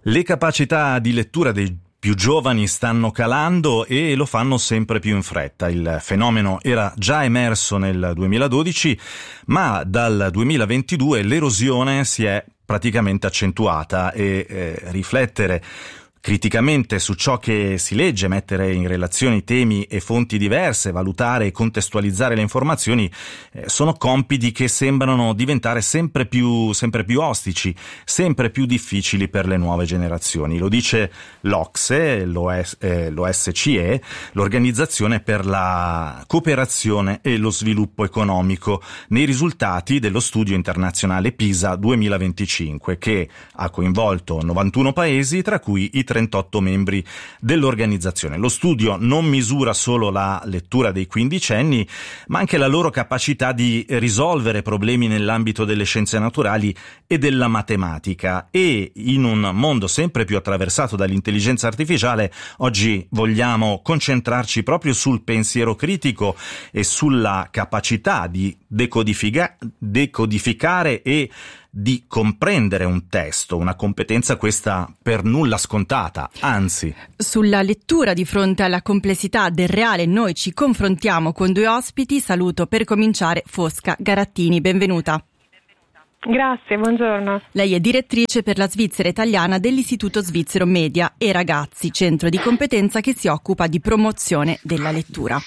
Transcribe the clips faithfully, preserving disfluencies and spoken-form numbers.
Le capacità di lettura dei più giovani stanno calando e lo fanno sempre più in fretta. Il fenomeno era già emerso nel duemiladodici, ma dal duemilaventidue l'erosione si è praticamente accentuata e eh, riflettere criticamente su ciò che si legge, mettere in relazione temi e fonti diverse, valutare e contestualizzare le informazioni eh, sono compiti che sembrano diventare sempre più, sempre più ostici, sempre più difficili per le nuove generazioni. Lo dice l'O C S E, l'O S C E, l'Organizzazione per la cooperazione e lo sviluppo economico, nei risultati dello studio internazionale PISA duemilaventicinque, che ha coinvolto novantuno paesi, tra cui i trentotto membri dell'organizzazione. Lo studio non misura solo la lettura dei quindicenni, ma anche la loro capacità di risolvere problemi nell'ambito delle scienze naturali e della matematica. E in un mondo sempre più attraversato dall'intelligenza artificiale, oggi vogliamo concentrarci proprio sul pensiero critico e sulla capacità di decodifica- decodificare e di comprendere un testo, una competenza questa per nulla scontata, anzi. Sulla lettura di fronte alla complessità del reale noi ci confrontiamo con due ospiti. Saluto per cominciare Fosca Garattini, benvenuta. Grazie, buongiorno. Lei è direttrice per la Svizzera italiana dell'Istituto Svizzero Media e Ragazzi, centro di competenza che si occupa di promozione della lettura.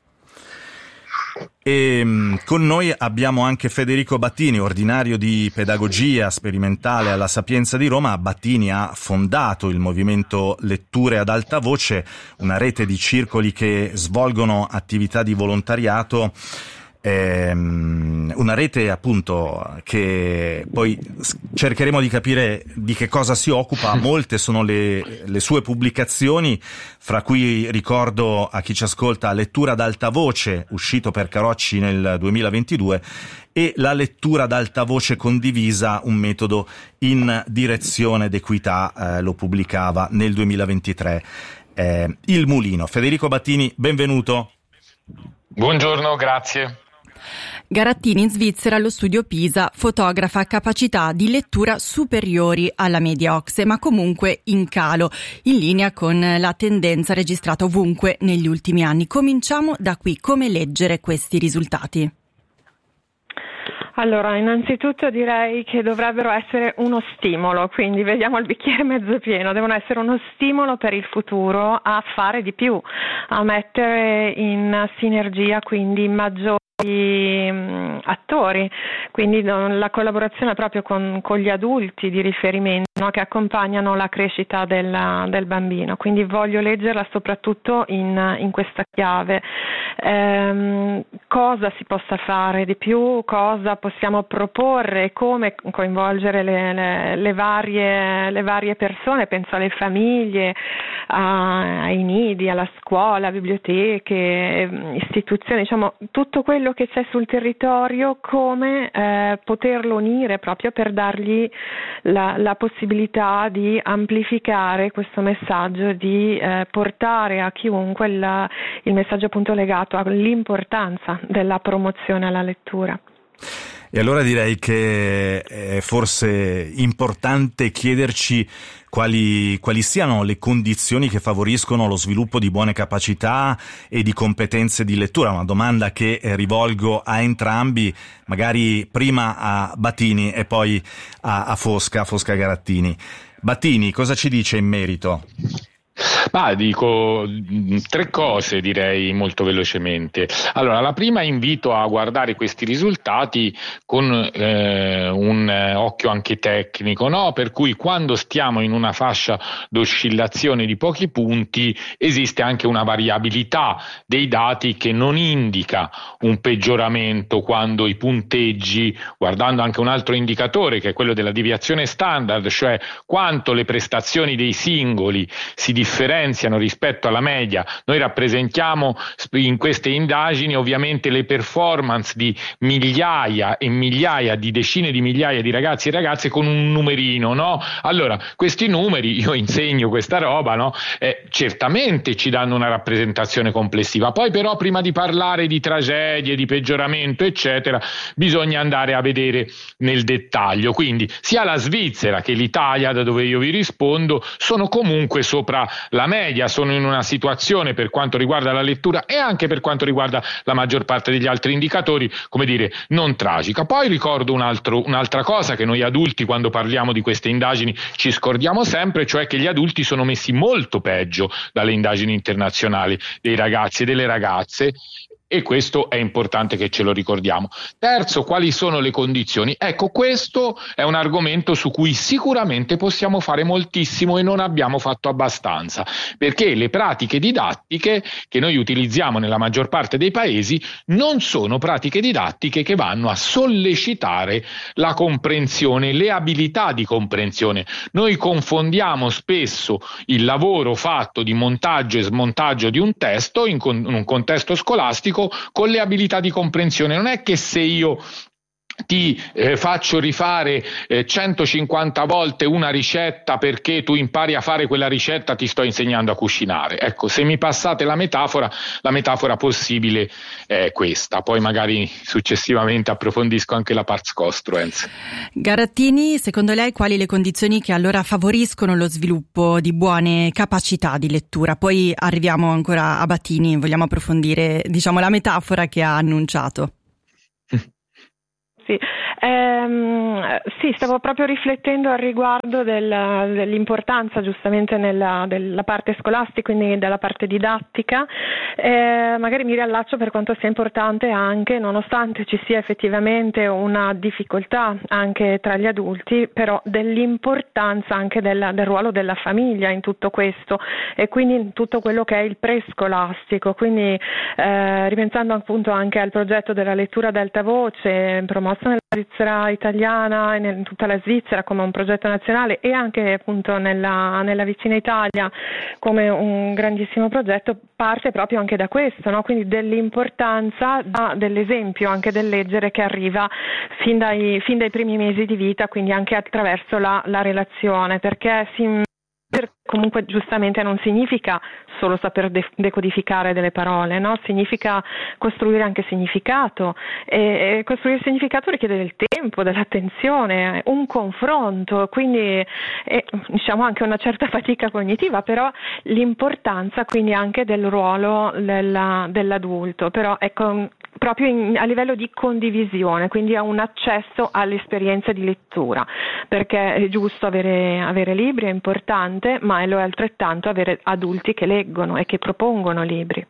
E con noi abbiamo anche Federico Battini, ordinario di pedagogia sperimentale alla Sapienza di Roma. Battini ha fondato il movimento Letture ad alta voce, una rete di circoli che svolgono attività di volontariato, ehm, una rete appunto che poi cercheremo di capire di che cosa si occupa. Molte sono le, le sue pubblicazioni, fra cui ricordo a chi ci ascolta Lettura ad alta voce, uscito per Carocci nel duemilaventidue, e la lettura ad alta voce condivisa, un metodo in direzione d'equità, eh, lo pubblicava nel duemilaventitré eh, Il Mulino. Federico Battini, benvenuto. Buongiorno, grazie. Garattini in Svizzera allo studio PISA fotografa capacità di lettura superiori alla media O C S E, ma comunque in calo, in linea con la tendenza registrata ovunque negli ultimi anni. Cominciamo da qui: come leggere questi risultati? Allora, innanzitutto direi che dovrebbero essere uno stimolo, quindi vediamo il bicchiere mezzo pieno, devono essere uno stimolo per il futuro a fare di più, a mettere in sinergia quindi maggiori attori, quindi la collaborazione proprio con, con gli adulti di riferimento, no, che accompagnano la crescita del, del bambino. Quindi voglio leggerla soprattutto in, in questa chiave. Ehm, cosa si possa fare di più, cosa possiamo proporre, come coinvolgere le, le, le, varie, le varie persone, penso alle famiglie, a, ai nidi, alla scuola, biblioteche, istituzioni, diciamo tutto quello che c'è sul territorio, come eh, poterlo unire proprio per dargli la, la possibilità di amplificare questo messaggio, di eh, portare a chiunque il, il messaggio appunto legato all'importanza della promozione alla lettura. E allora direi che è forse importante chiederci quali, quali siano le condizioni che favoriscono lo sviluppo di buone capacità e di competenze di lettura. Una domanda che rivolgo a entrambi, magari prima a Battini e poi a, a Fosca, Fosca Garattini. Battini, cosa ci dice in merito? Ma dico tre cose, direi molto velocemente. Allora, la prima, invito a guardare questi risultati con eh, un occhio anche tecnico, no? Per cui quando stiamo in una fascia d'oscillazione di pochi punti esiste anche una variabilità dei dati che non indica un peggioramento quando i punteggi, guardando anche un altro indicatore che è quello della deviazione standard, cioè quanto le prestazioni dei singoli si differenziano differenziano rispetto alla media. Noi rappresentiamo in queste indagini ovviamente le performance di migliaia e migliaia, di decine di migliaia di ragazzi e ragazze con un numerino, no? Allora, questi numeri, io insegno questa roba, no? Eh, certamente ci danno una rappresentazione complessiva. Poi però prima di parlare di tragedie, di peggioramento, eccetera, bisogna andare a vedere nel dettaglio. Quindi sia la Svizzera che l'Italia, da dove io vi rispondo, sono comunque sopra la media, sono in una situazione per quanto riguarda la lettura e anche per quanto riguarda la maggior parte degli altri indicatori, come dire, non tragica. Poi ricordo un altro, un'altra cosa che noi adulti, quando parliamo di queste indagini, ci scordiamo sempre, cioè che gli adulti sono messi molto peggio dalle indagini internazionali dei ragazzi e delle ragazze, e questo è importante che ce lo ricordiamo. Terzo, quali sono le condizioni? Ecco, questo è un argomento su cui sicuramente possiamo fare moltissimo e non abbiamo fatto abbastanza, perché le pratiche didattiche che noi utilizziamo nella maggior parte dei paesi non sono pratiche didattiche che vanno a sollecitare la comprensione, le abilità di comprensione. Noi confondiamo spesso il lavoro fatto di montaggio e smontaggio di un testo in, con- in un contesto scolastico con le abilità di comprensione. Non è che se io ti eh, faccio rifare eh, centocinquanta volte una ricetta perché tu impari a fare quella ricetta, ti sto insegnando a cucinare. Ecco, se mi passate la metafora, la metafora possibile è questa. Poi magari successivamente approfondisco anche la pars construens. Garattini, secondo lei quali le condizioni che allora favoriscono lo sviluppo di buone capacità di lettura? Poi arriviamo ancora a Battini, vogliamo approfondire, diciamo, la metafora che ha annunciato. Sì. Ehm, sì, stavo proprio riflettendo al riguardo del, dell'importanza giustamente nella, della parte scolastica, quindi della parte didattica. Eh, magari mi riallaccio per quanto sia importante anche, nonostante ci sia effettivamente una difficoltà anche tra gli adulti, però dell'importanza anche del, del ruolo della famiglia in tutto questo e quindi in tutto quello che è il prescolastico. Quindi eh, ripensando appunto anche al progetto della lettura ad alta voce promosso nella Svizzera italiana e in tutta la Svizzera come un progetto nazionale e anche appunto nella, nella vicina Italia come un grandissimo progetto, parte proprio anche da questo, no? Quindi dell'importanza da, dell'esempio anche del leggere che arriva fin dai, fin dai primi mesi di vita, quindi anche attraverso la, la relazione, perché si comunque giustamente non significa solo saper de- decodificare delle parole, no? Significa costruire anche significato e, e costruire significato richiede del tempo, dell'attenzione, un confronto, quindi e, diciamo anche una certa fatica cognitiva, però l'importanza quindi anche del ruolo della, dell'adulto, però ecco proprio in, a livello di condivisione, quindi a un accesso alle esperienze di lettura, perché è giusto avere, avere libri, è importante, ma lo è altrettanto avere adulti che leggono e che propongono libri.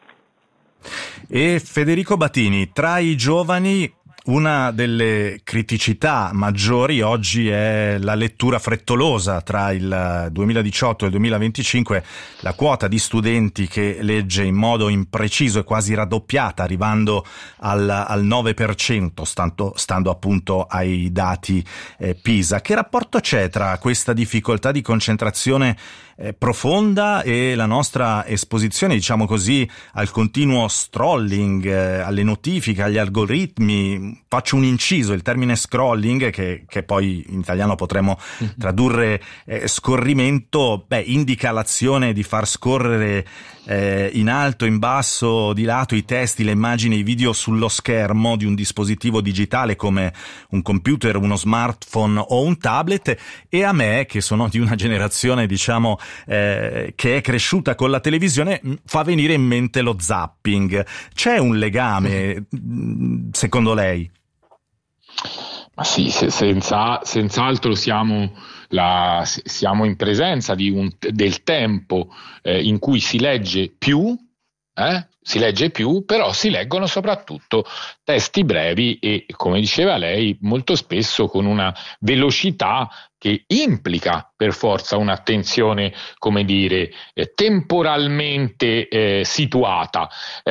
E Federico Battini, tra i giovani una delle criticità maggiori oggi è la lettura frettolosa. Tra il duemiladiciotto e il duemilaventicinque la quota di studenti che legge in modo impreciso è quasi raddoppiata, arrivando al, al nove per cento, stando, stando appunto ai dati eh, PISA. Che rapporto c'è tra questa difficoltà di concentrazione eh, profonda e la nostra esposizione, diciamo così, al continuo scrolling, eh, alle notifiche, agli algoritmi? Faccio un inciso, il termine scrolling, che, che poi in italiano potremmo tradurre eh, scorrimento, beh, indica l'azione di far scorrere eh, in alto, in basso, di lato i testi, le immagini, i video sullo schermo di un dispositivo digitale come un computer, uno smartphone o un tablet. E a me, che sono di una generazione, diciamo, eh, che è cresciuta con la televisione, fa venire in mente lo zapping. C'è un legame, secondo lei? Ma sì, se, senza, senz'altro siamo, la, siamo in presenza di un, del tempo eh, in cui si legge più, eh? si legge più, però si leggono soprattutto testi brevi e, come diceva lei, molto spesso con una velocità che implica per forza un'attenzione, come dire, eh, temporalmente eh, situata.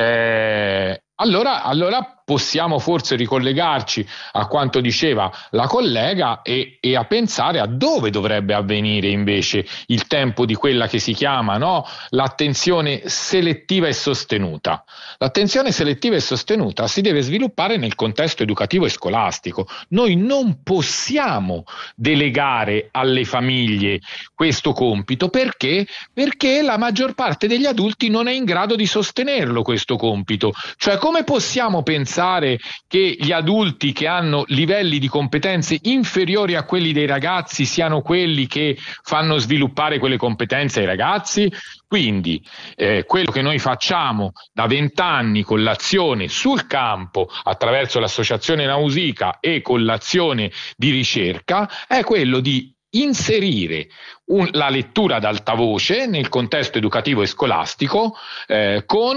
Eh, allora, allora possiamo forse ricollegarci a quanto diceva la collega e, e a pensare a dove dovrebbe avvenire invece il tempo di quella che si chiama, no, l'attenzione selettiva e sostenuta. L'attenzione selettiva e sostenuta si deve sviluppare nel contesto educativo e scolastico. Noi non possiamo delegare alle famiglie questo compito perché? Perché la maggior parte degli adulti non è in grado di sostenerlo questo compito. Cioè, come possiamo pensare che gli adulti che hanno livelli di competenze inferiori a quelli dei ragazzi siano quelli che fanno sviluppare quelle competenze ai ragazzi? Quindi eh, quello che noi facciamo da vent'anni con l'azione sul campo attraverso l'associazione Nausicaa e con l'azione di ricerca è quello di inserire un, la lettura ad alta voce nel contesto educativo e scolastico eh, con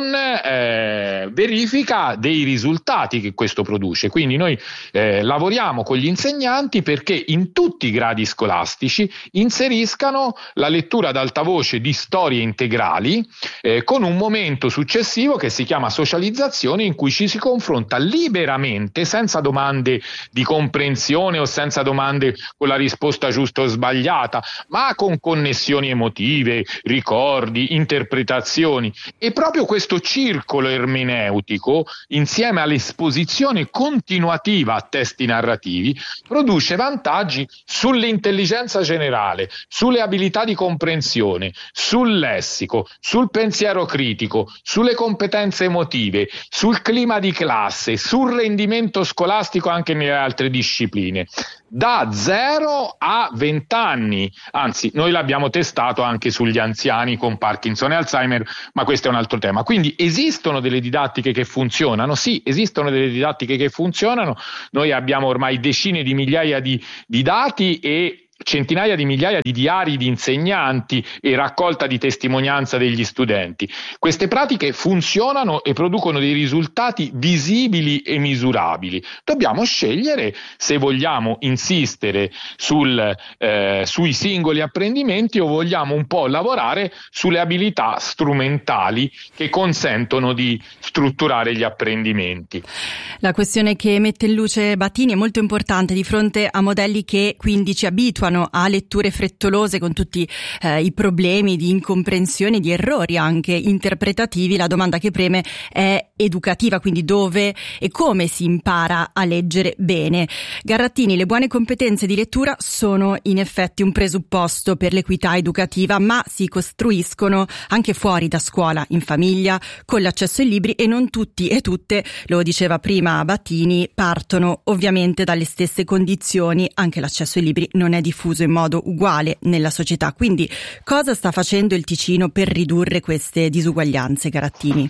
eh, verifica dei risultati che questo produce. Quindi noi eh, lavoriamo con gli insegnanti perché in tutti i gradi scolastici inseriscano la lettura ad alta voce di storie integrali eh, con un momento successivo che si chiama socializzazione, in cui ci si confronta liberamente, senza domande di comprensione o senza domande con la risposta giusta o sbagliata, ma con connessioni emotive, ricordi, interpretazioni. E proprio questo circolo ermeneutico, insieme all'esposizione continuativa a testi narrativi, produce vantaggi sull'intelligenza generale, sulle abilità di comprensione, sul lessico, sul pensiero critico, sulle competenze emotive, sul clima di classe, sul rendimento scolastico anche nelle altre discipline. Da zero a venti anni, anzi noi l'abbiamo testato anche sugli anziani con Parkinson e Alzheimer, ma questo è un altro tema. Quindi esistono delle didattiche che funzionano, sì, esistono delle didattiche che funzionano, noi abbiamo ormai decine di migliaia di, di dati e centinaia di migliaia di diari di insegnanti e raccolta di testimonianza degli studenti. Queste pratiche funzionano e producono dei risultati visibili e misurabili. Dobbiamo scegliere se vogliamo insistere sul, eh, sui singoli apprendimenti o vogliamo un po' lavorare sulle abilità strumentali che consentono di strutturare gli apprendimenti. La questione che mette in luce Battini è molto importante di fronte a modelli che quindi ci abituano a letture frettolose con tutti eh, i problemi di incomprensione, di errori anche interpretativi. La domanda che preme è educativa, quindi dove e come si impara a leggere bene. Garrattini, le buone competenze di lettura sono in effetti un presupposto per l'equità educativa, ma si costruiscono anche fuori da scuola, in famiglia, con l'accesso ai libri, e non tutti e tutte, lo diceva prima Battini, partono ovviamente dalle stesse condizioni. Anche l'accesso ai libri non è diffuso in modo uguale nella società. Quindi cosa sta facendo il Ticino per ridurre queste disuguaglianze, Garrattini?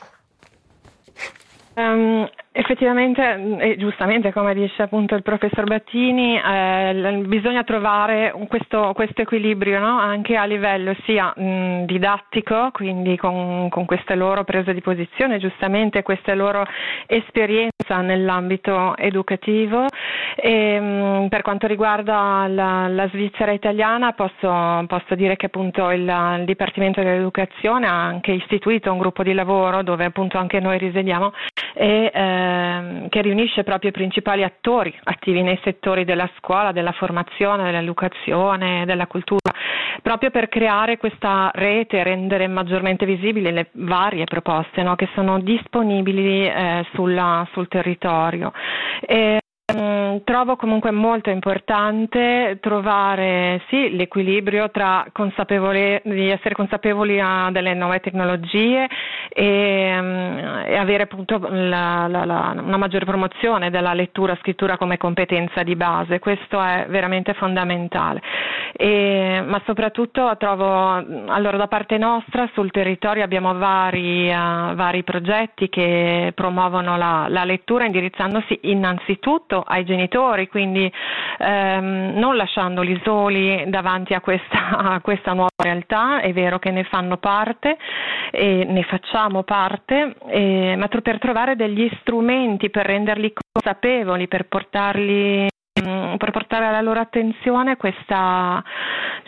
Um, effettivamente e giustamente, come dice appunto il professor Battini, eh, bisogna trovare questo, questo equilibrio, no? Anche a livello sia mh, didattico, quindi con, con queste loro prese di posizione, giustamente queste loro esperienza nell'ambito educativo. E, mh, per quanto riguarda la, la Svizzera italiana, posso, posso dire che appunto il, il Dipartimento dell'Educazione ha anche istituito un gruppo di lavoro dove appunto anche noi risiediamo e ehm, che riunisce proprio i principali attori attivi nei settori della scuola, della formazione, dell'educazione, della cultura, proprio per creare questa rete e rendere maggiormente visibili le varie proposte, no, che sono disponibili eh, sulla, sul territorio. E, trovo comunque molto importante trovare sì l'equilibrio tra consapevole di essere consapevoli a delle nuove tecnologie e, um, e avere appunto la, la, la, una maggiore promozione della lettura scrittura come competenza di base. Questo è veramente fondamentale. E, ma soprattutto trovo, allora, da parte nostra sul territorio abbiamo vari, uh, vari progetti che promuovono la, la lettura, indirizzandosi innanzitutto ai genitori, quindi ehm, non lasciandoli soli davanti a questa, a questa nuova realtà. È vero che ne fanno parte e ne facciamo parte, e, ma per trovare degli strumenti per renderli consapevoli, per portarli per portare alla loro attenzione questa,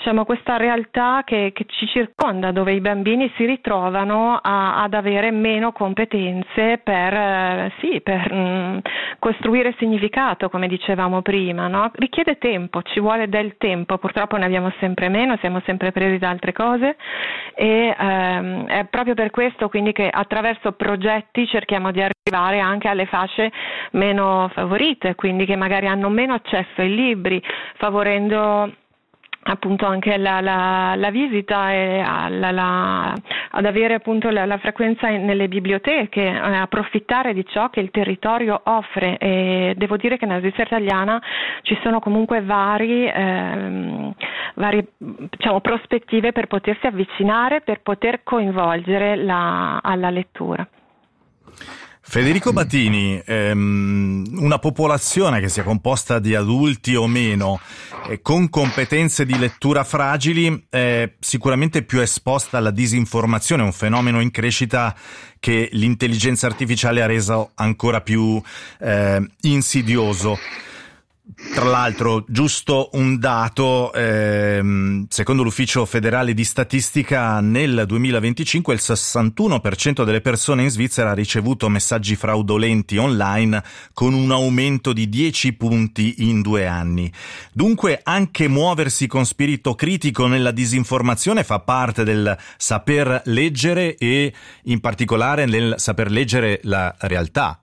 diciamo, questa realtà che, che ci circonda, dove i bambini si ritrovano a, ad avere meno competenze per, eh, sì, per mh, costruire significato, come dicevamo prima, no? Richiede tempo, ci vuole del tempo, purtroppo ne abbiamo sempre meno, siamo sempre presi da altre cose e ehm, è proprio per questo quindi che attraverso progetti cerchiamo di arrivare anche alle fasce meno favorite, quindi che magari hanno meno accesso ai libri, favorendo appunto anche la, la, la visita e la, la, ad avere appunto la, la frequenza nelle biblioteche, eh, approfittare di ciò che il territorio offre. E devo dire che nella Svizzera italiana ci sono comunque vari, ehm, varie diciamo, prospettive per potersi avvicinare, per poter coinvolgere la, alla lettura. Federico Battini, ehm, una popolazione che sia composta di adulti o meno eh, con competenze di lettura fragili è sicuramente più esposta alla disinformazione, un fenomeno in crescita che l'intelligenza artificiale ha reso ancora più eh, insidioso. Tra l'altro, giusto un dato, ehm, secondo l'Ufficio federale di statistica, nel duemilaventicinque il sessantuno per cento delle persone in Svizzera ha ricevuto messaggi fraudolenti online, con un aumento di dieci punti in due anni. Dunque, anche muoversi con spirito critico nella disinformazione fa parte del saper leggere e, in particolare, nel saper leggere la realtà.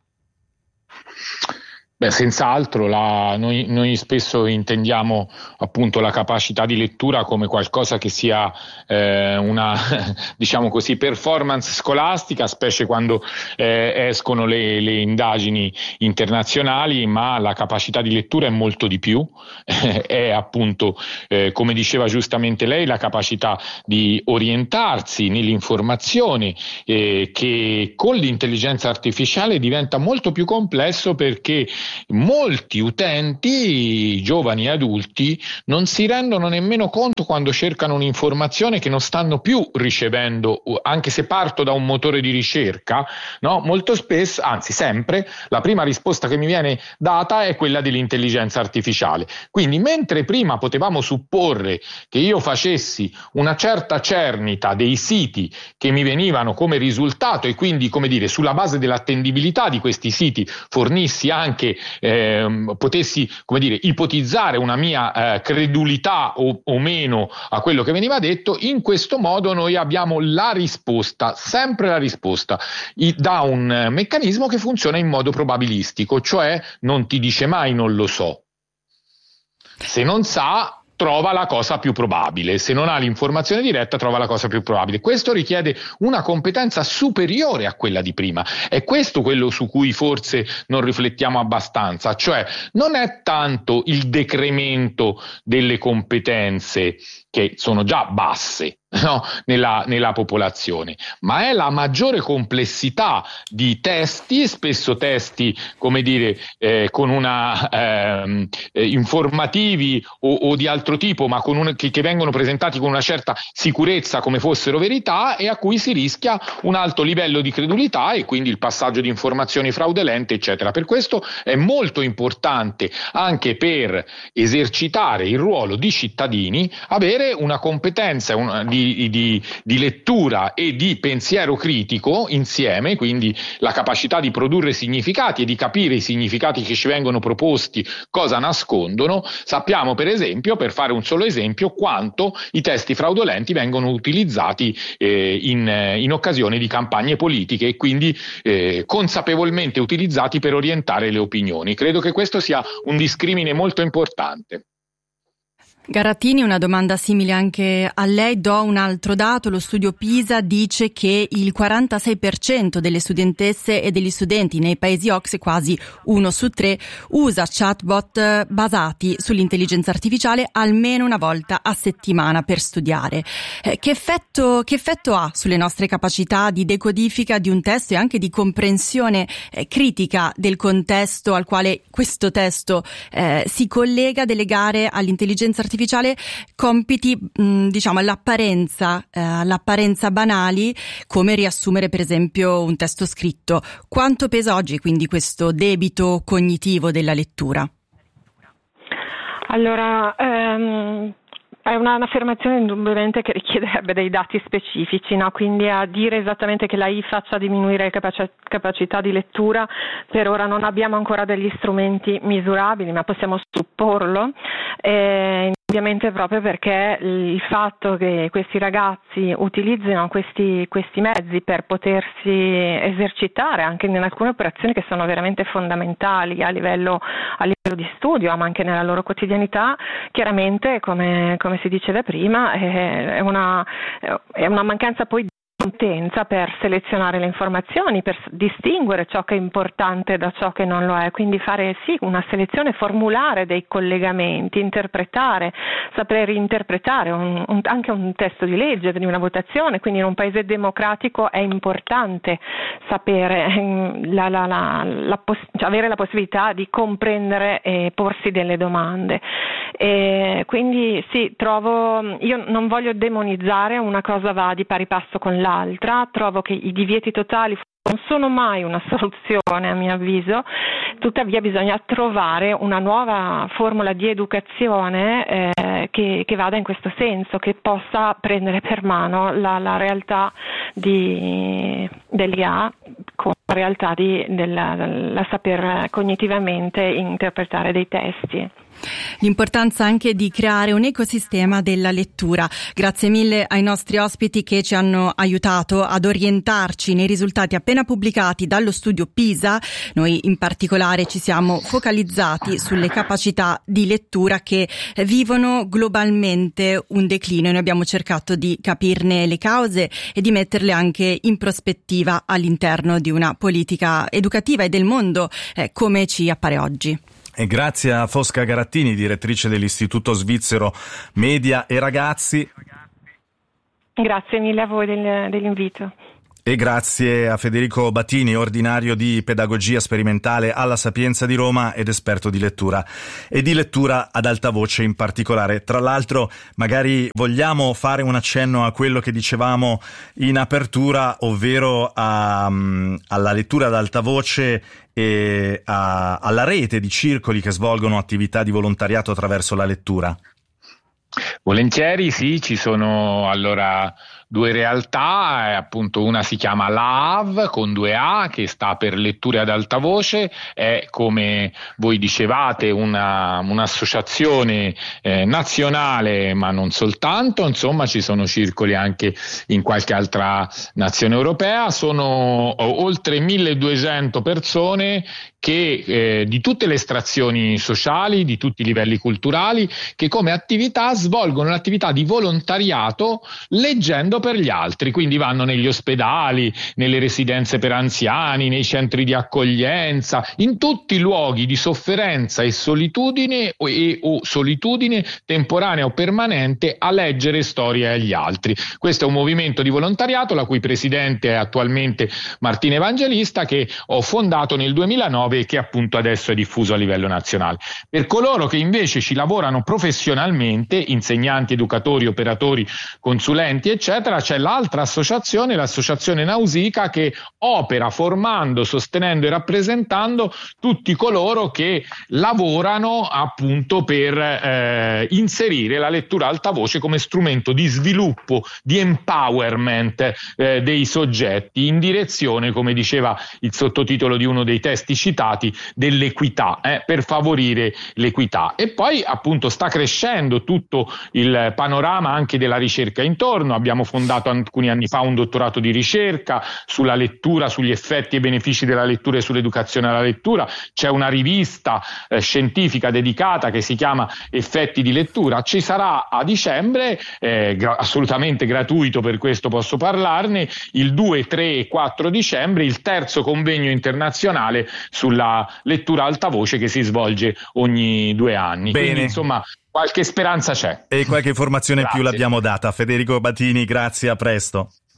Beh, senz'altro, la, noi, noi spesso intendiamo appunto la capacità di lettura come qualcosa che sia eh, una, diciamo così, performance scolastica, specie quando eh, escono le, le indagini internazionali, ma la capacità di lettura è molto di più, è appunto, eh, come diceva giustamente lei, la capacità di orientarsi nell'informazione, eh, che con l'intelligenza artificiale diventa molto più complesso, perché molti utenti, giovani e adulti, non si rendono nemmeno conto quando cercano un'informazione che non stanno più ricevendo, anche se parto da un motore di ricerca, no? Molto spesso, anzi sempre, la prima risposta che mi viene data è quella dell'intelligenza artificiale. Quindi mentre prima potevamo supporre che io facessi una certa cernita dei siti che mi venivano come risultato e quindi, come dire, sulla base dell'attendibilità di questi siti fornissi anche Eh, potessi, come dire, ipotizzare una mia eh, credulità o, o meno a quello che veniva detto, in questo modo noi abbiamo la risposta, sempre la risposta, i, da un eh, meccanismo che funziona in modo probabilistico, cioè non ti dice mai non lo so. Se non sa, trova la cosa più probabile, se non ha l'informazione diretta trova la cosa più probabile. Questo richiede una competenza superiore a quella di prima. È questo quello su cui forse non riflettiamo abbastanza, cioè non è tanto il decremento delle competenze, che sono già basse, no? nella, nella popolazione, ma è la maggiore complessità di testi, spesso testi, come dire, eh, con una ehm, eh, informativi o, o di altro tipo, ma con un, che, che vengono presentati con una certa sicurezza come fossero verità, e a cui si rischia un alto livello di credulità e quindi il passaggio di informazioni fraudolente, eccetera. Per questo è molto importante, anche per esercitare il ruolo di cittadini, avere una competenza una, di, di, di lettura e di pensiero critico insieme, quindi la capacità di produrre significati e di capire i significati che ci vengono proposti cosa nascondono. Sappiamo, per esempio, per fare un solo esempio, quanto i testi fraudolenti vengono utilizzati eh, in, in occasione di campagne politiche e quindi eh, consapevolmente utilizzati per orientare le opinioni. Credo che questo sia un discrimine molto importante. Garattini, una domanda simile anche a lei. Do un altro dato: lo studio PISA dice che il quarantasei per cento delle studentesse e degli studenti nei paesi O C S E, quasi uno su tre, usa chatbot basati sull'intelligenza artificiale almeno una volta a settimana per studiare. Eh, che effetto, che effetto ha sulle nostre capacità di decodifica di un testo e anche di comprensione eh, critica del contesto al quale questo testo eh, si collega, delegare all'intelligenza artificiale compiti, mh, diciamo, all'apparenza, eh, all'apparenza banali, come riassumere per esempio un testo scritto? Quanto pesa oggi quindi questo debito cognitivo della lettura? Allora, ehm, È una, un'affermazione indubbiamente che richiederebbe dei dati specifici, no? Quindi a dire esattamente che la I faccia diminuire le capaci- capacità di lettura, per ora non abbiamo ancora degli strumenti misurabili, ma possiamo supporlo, eh, ovviamente proprio perché il fatto che questi ragazzi utilizzino questi, questi mezzi per potersi esercitare anche in alcune operazioni che sono veramente fondamentali a livello, a livello di studio, ma anche nella loro quotidianità, chiaramente come, come si diceva prima è una, è una mancanza poi di competenza per selezionare le informazioni, per distinguere ciò che è importante da ciò che non lo è, quindi fare sì una selezione, formulare dei collegamenti, interpretare, saper interpretare un, un, anche un testo di legge, di una votazione, quindi in un paese democratico è importante sapere, la, la, la, la poss- cioè avere la possibilità di comprendere e porsi delle domande. E quindi sì, trovo, io non voglio demonizzare, una cosa va di pari passo con l'altra, trovo che i divieti totali non sono mai una soluzione a mio avviso, tuttavia bisogna trovare una nuova formula di educazione eh, che, che vada in questo senso, che possa prendere per mano la, la realtà di, dell'I A con la realtà di, della, della saper cognitivamente interpretare dei testi. L'importanza anche di creare un ecosistema della lettura. Grazie mille ai nostri ospiti che ci hanno aiutato ad orientarci nei risultati appena pubblicati dallo studio PISA. Noi in particolare ci siamo focalizzati sulle capacità di lettura che vivono globalmente un declino e noi abbiamo cercato di capirne le cause e di metterle anche in prospettiva all'interno di una politica educativa e del mondo eh, come ci appare oggi. E grazie a Fosca Garattini, direttrice dell'Istituto Svizzero Media e Ragazzi. Grazie mille a voi del, dell'invito. E grazie a Federico Battini, ordinario di pedagogia sperimentale alla Sapienza di Roma ed esperto di lettura e di lettura ad alta voce in particolare. Tra l'altro, magari vogliamo fare un accenno a quello che dicevamo in apertura, ovvero a, um, alla lettura ad alta voce e a, alla rete di circoli che svolgono attività di volontariato attraverso la lettura. Volentieri, sì, ci sono allora due realtà, eh, appunto una si chiama LAAV con due A, che sta per letture ad alta voce, è come voi dicevate una, un'associazione eh, nazionale, ma non soltanto, insomma ci sono circoli anche in qualche altra nazione europea, sono oltre milleduecento persone che eh, di tutte le estrazioni sociali, di tutti i livelli culturali, che come attività svolgono l'attività di volontariato leggendo per gli altri, quindi vanno negli ospedali, nelle residenze per anziani, nei centri di accoglienza, in tutti i luoghi di sofferenza e solitudine o, e, o solitudine temporanea o permanente a leggere storie agli altri. Questo è un movimento di volontariato la cui presidente è attualmente Martina Evangelista, che ho fondato nel duemilanove e che appunto adesso è diffuso a livello nazionale. Per coloro che invece ci lavorano professionalmente, insegnanti, educatori, operatori, consulenti eccetera, c'è l'altra associazione, l'associazione Nausicaa, che opera formando, sostenendo e rappresentando tutti coloro che lavorano appunto per eh, inserire la lettura ad alta voce come strumento di sviluppo, di empowerment eh, dei soggetti in direzione, come diceva il sottotitolo di uno dei testi citati, dell'equità, eh, per favorire l'equità. E poi appunto sta crescendo tutto il panorama anche della ricerca intorno. Abbiamo fondato alcuni anni fa un dottorato di ricerca sulla lettura, sugli effetti e benefici della lettura e sull'educazione alla lettura. C'è una rivista eh, scientifica dedicata che si chiama Effetti di lettura. Ci sarà a dicembre, eh, gra- assolutamente gratuito, per questo posso parlarne, il due, tre e quattro dicembre, il terzo convegno internazionale sulla lettura alta voce che si svolge ogni due anni. Bene. Quindi insomma qualche speranza c'è. E qualche informazione Grazie. più l'abbiamo data. Federico Battini, grazie, a presto.